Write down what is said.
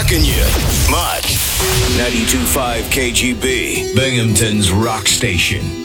rocking you much. 92.5 KGB, Binghamton's rock station.